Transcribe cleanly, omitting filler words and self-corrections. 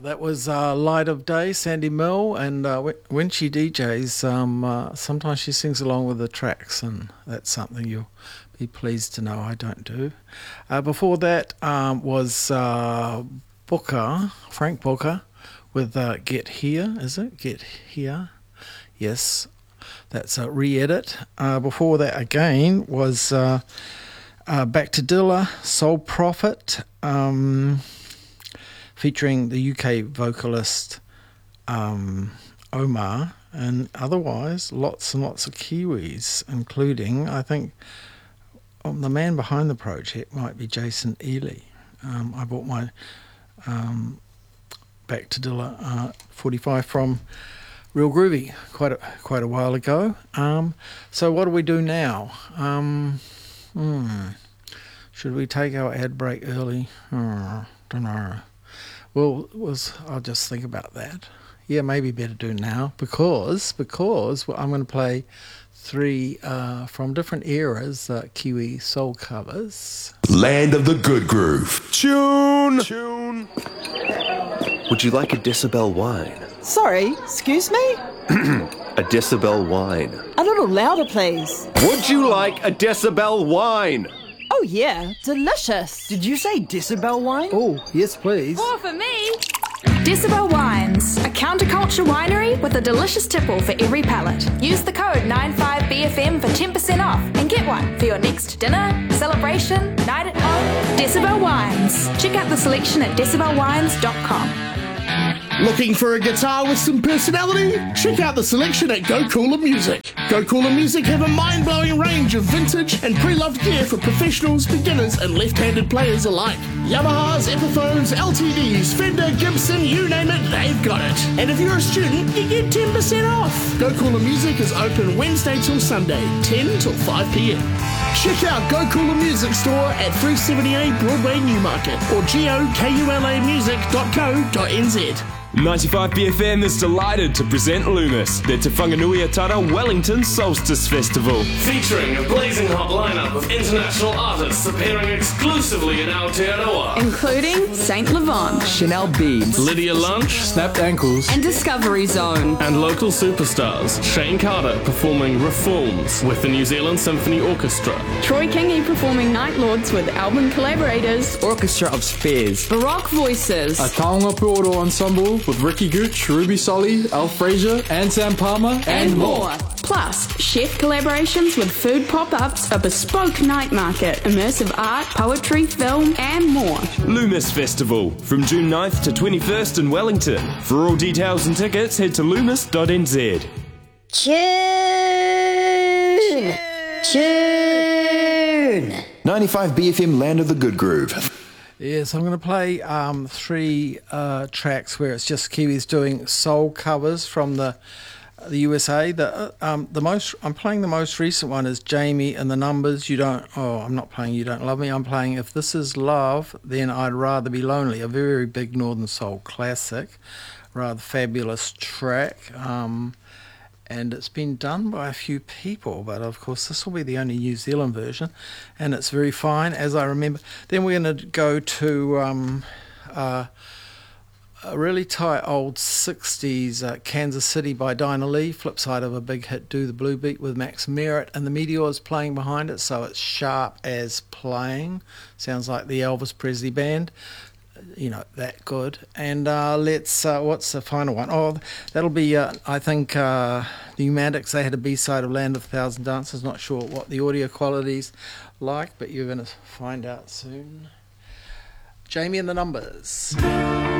That was Light of Day, Sandy Mill, and when she DJs, sometimes she sings along with the tracks, and that's something you'll be pleased to know I don't do. Before that was Booker, Frank Booker, with Get Here, is it? Get Here? Yes, that's a re-edit. Before that again was Back to Dilla, Soul Prophet, featuring the UK vocalist Omar, and otherwise lots and lots of Kiwis, including, I think, the man behind the project might be Jason Ely. I bought my Back to Dilla 45 from Real Groovy quite a while ago. So what do we do now? Should we take our ad break early? Don't know. Well, I'll just think about that. Yeah, maybe better do now because I'm going to play 3 from different eras, Kiwi soul covers. Land of the Good Groove. Tune. Would you like a decibel wine? Sorry, excuse me? A decibel wine. A little louder, please. Would you like a decibel wine? Oh yeah, delicious. Did you say decibel wine? Oh, yes please. More for me. Decibel Wines, a counterculture winery with a delicious tipple for every palate. Use the code 95BFM for 10% off and get one for your next dinner, celebration, night at home. Decibel Wines. Check out the selection at decibelwines.com. Looking for a guitar with some personality? Check out the selection at Go Cooler Music. Go Cooler Music have a mind-blowing range of vintage and pre-loved gear for professionals, beginners and left-handed players alike. Yamahas, Epiphones, LTDs, Fender, Gibson, you name it, they've got it. And if you're a student, you get 10% off. Go Cooler Music is open Wednesday till Sunday, 10 till 5 p.m. Check out Go Cooler Music Store at 378 Broadway, Newmarket or gokulamusic.co.nz. 95BFM is delighted to present Loomis, the Te Whanganui Atara Wellington Solstice Festival. Featuring a blazing hot lineup of international artists appearing exclusively in Aotearoa. Including Saint Levant, Chanel Beads, Lydia Lunch, Snapped Ankles, and Discovery Zone. And local superstars, Shane Carter performing Reforms with the New Zealand Symphony Orchestra. Troy Kingi performing Night Lords with album collaborators, Orchestra of Spears, Baroque Voices, a Taonga Puoro Ensemble with Ricky Gooch, Ruby Solly, Al Fraser, and Sam Palmer, and more. Plus, chef collaborations with food pop-ups, a bespoke night market, immersive art, poetry, film, and more. Loomis Festival, from June 9th to 21st in Wellington. For all details and tickets, head to loomis.nz. Tune. 95BFM Land of the Good Groove. Yes, I'm going to play 3 tracks where it's just Kiwis doing soul covers from the USA. I'm playing the most recent one is Jamie and the Numbers. I'm not playing You Don't Love Me. I'm playing If This Is Love, Then I'd Rather Be Lonely, a very big Northern Soul classic, rather fabulous track. And it's been done by a few people, but of course this will be the only New Zealand version, and it's very fine, as I remember. Then we're going to go to a really tight old 60s Kansas City by Dinah Lee, flip side of a big hit Do the Blue Beat with Max Merritt, and the Meteors playing behind it, so it's sharp as playing. Sounds like the Elvis Presley band. That good. And let's what's the final one? Oh, that'll be I think the Pneumatics. They had a B-side of Land of a Thousand Dances. Not sure what the audio quality's like, but you're going to find out soon. Jamie and the Numbers.